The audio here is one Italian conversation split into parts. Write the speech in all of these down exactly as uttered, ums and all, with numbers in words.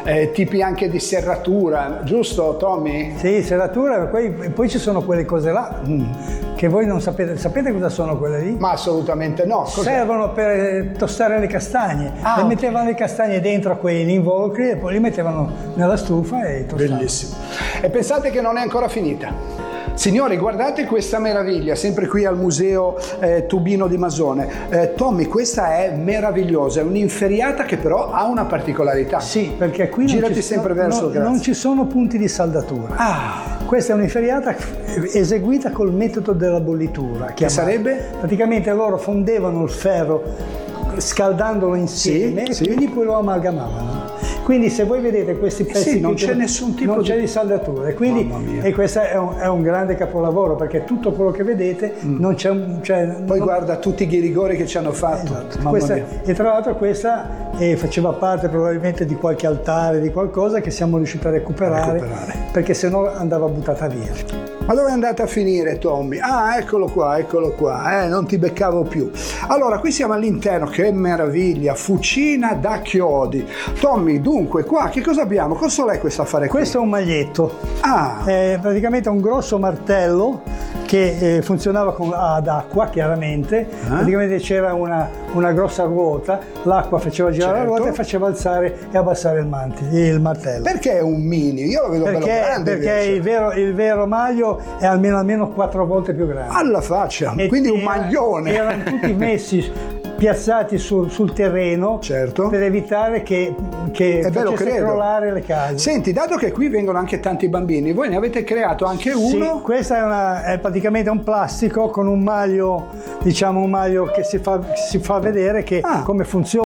eh, tipi anche di serratura, giusto Tommy? Sì, serratura, poi, poi ci sono quelle cose là mm, che voi non sapete, sapete cosa sono quelle lì? Ma assolutamente no. Cos'è? Servono per tostare le castagne, ah, le okay. mettevano le castagne dentro a quegli involucri e poi li mettevano nella stufa e tostavano. Bellissimo. E pensate che non è ancora finita. Signori, guardate questa meraviglia, sempre qui al Museo eh, Tubino di Masone. Eh, Tommy, questa è meravigliosa, è un'inferriata che però ha una particolarità. Sì, perché qui non Girati ci, sempre no, verso, no, grazie. non ci sono punti di saldatura. Ah. Questa è un'inferriata eseguita col metodo della bollitura. Che sarebbe? Praticamente loro fondevano il ferro scaldandolo insieme, sì, e sì. quindi poi lo amalgamavano. Quindi se voi vedete questi pezzi, sì, non c'è nessun tipo non di... c'è di saldatura, e quindi e questo è un, è un grande capolavoro, perché tutto quello che vedete mm. non c'è un, cioè, poi non... guarda tutti i ghirigori che ci hanno fatto. Esatto. Questa, e tra l'altro questa eh, faceva parte probabilmente di qualche altare, di qualcosa che siamo riusciti a recuperare, a recuperare. perché sennò andava buttata via. Ma dove è andata a finire Tommy? Ah, eccolo qua, eccolo qua, eh, non ti beccavo più. Allora, qui siamo all'interno, che meraviglia, fucina da chiodi. Tommy, dunque, qua che cosa abbiamo? Cosa è questo affare qui? Questo è un maglietto. Ah. È praticamente un grosso martello che eh, funzionava con, ad acqua, chiaramente. Eh? Praticamente c'era una, una grossa ruota, l'acqua faceva girare certo. la ruota e faceva alzare e abbassare il, manti, il martello. Perché è un mini? Io lo vedo perché, bello grande. Perché il vero, il vero maglio è almeno, almeno quattro volte più grande. Alla faccia, e quindi un maglione. Erano tutti messi piazzati sul, sul terreno certo. per evitare che, che facesse crollare le case. Senti, dato che qui vengono anche tanti bambini, voi ne avete creato anche uno? Sì, questo è, una, è praticamente un plastico con un maglio, diciamo un maglio che si fa, si fa vedere che ah. come funziona.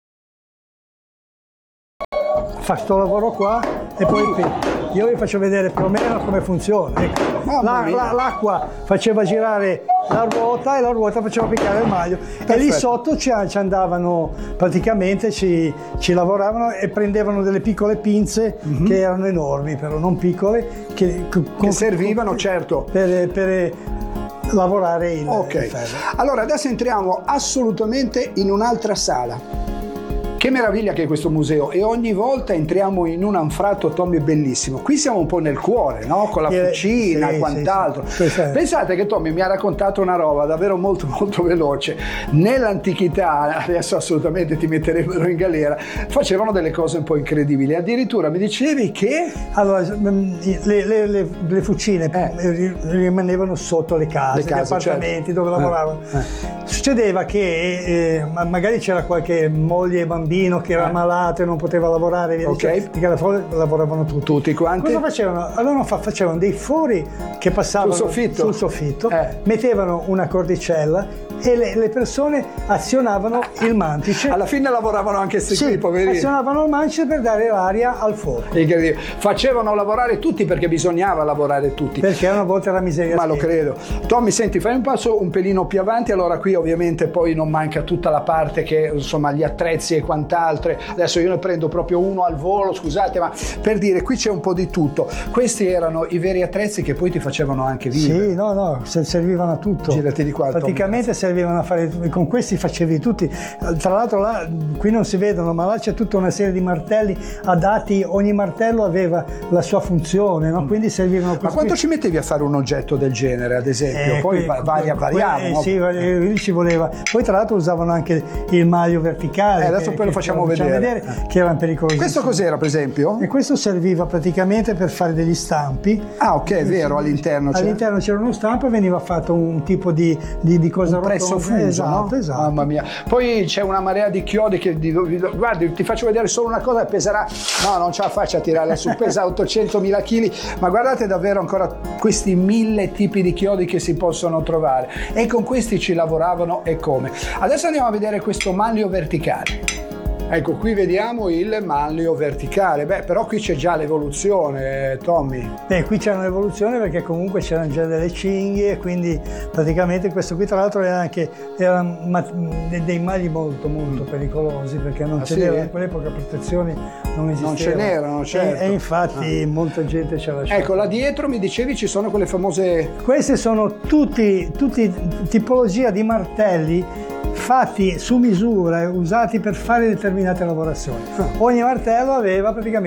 Fa questo lavoro qua e poi io vi faccio vedere più o meno come funziona. Ecco. Oh, la, la, l'acqua faceva girare la ruota e la ruota faceva piccare il maglio. Perfetto. E lì sotto ci, ci andavano, praticamente ci, ci lavoravano e prendevano delle piccole pinze mm-hmm. che erano enormi, però non piccole, che, che con, servivano con, certo per, per lavorare il, okay. il ferro. Allora adesso entriamo assolutamente in un'altra sala. Che meraviglia che è questo museo, e ogni volta entriamo in un anfratto, Tommy, bellissimo. Qui siamo un po' nel cuore, no? Con la fucina e quant'altro. Sì, sì. Pensate che Tommy mi ha raccontato una roba davvero molto molto veloce. Nell'antichità, adesso assolutamente ti metterebbero in galera, facevano delle cose un po' incredibili. Addirittura mi dicevi che... Allora, le, le, le, le fucine eh. rimanevano sotto le case, le case gli appartamenti certo. dove lavoravano. Eh. Eh. Succedeva che eh, magari c'era qualche moglie e bambino che era eh. malato e non poteva lavorare, via okay. dicendo, perché lavoravano tutti. Tutti quanti? Cosa facevano? Allora facevano dei fori che passavano sul soffitto, sul soffitto eh. mettevano una cordicella e le, le persone azionavano il mantice. Alla fine lavoravano anche questi sì, poverini. Azionavano il mantice per dare l'aria al forno. Facevano lavorare tutti perché bisognava lavorare tutti. Perché una volta era miseria. Ma lo credo. Tommy, senti, fai un passo un pelino più avanti. Allora qui ovviamente poi non manca tutta la parte che insomma gli attrezzi e quant'altro. Adesso io ne prendo proprio uno al volo, scusate, ma per dire, qui c'è un po' di tutto. Questi erano i veri attrezzi che poi ti facevano anche vivere. Sì, no, no, servivano a tutto. Girati di qua. Praticamente Tommy. Servivano a fare, con questi facevi tutti. Tra l'altro là, qui non si vedono, ma là c'è tutta una serie di martelli adatti, ogni martello aveva la sua funzione, no? Quindi servivano questi. Ma quanto ci mettevi a fare un oggetto del genere, ad esempio? Eh, poi que, varia, variava. Eh, no? Sì, lì ci voleva. Poi tra l'altro usavano anche il maglio verticale. Eh, adesso che, poi lo facciamo che, vedere. vedere eh. Che erano pericolosi. Questo cos'era, per esempio? E questo serviva praticamente per fare degli stampi. Ah, ok, è vero, all'interno c'era. All'interno c'era uno stampo e veniva fatto un tipo di, di, di cosa rotonda. Presso fuso, esatto, no? esatto. Mamma mia. Poi c'è una marea di chiodi che di, di, guardi, ti faccio vedere solo una cosa, peserà, no, non ce la faccio a tirarla su, pesa ottocentomila chili, ma guardate davvero ancora questi mille tipi di chiodi che si possono trovare, e con questi ci lavoravano e come. Adesso andiamo a vedere questo maglio verticale. Ecco, qui vediamo il maglio verticale. Beh, però qui c'è già l'evoluzione, Tommy. Beh, qui c'è un'evoluzione perché comunque c'erano già delle cinghie, quindi praticamente questo qui tra l'altro era anche erano dei magli molto molto pericolosi, perché non ah, c'era sì? in quell'epoca protezioni non esistevano. Non ce n'erano, certo. E, e infatti ah. molta gente ce l'ha lasciata. Ecco, là dietro mi dicevi ci sono quelle famose... Queste sono tutti, tutti tipologia di martelli fatti su misura e usati per fare determinate lavorazioni. Ogni martello aveva praticamente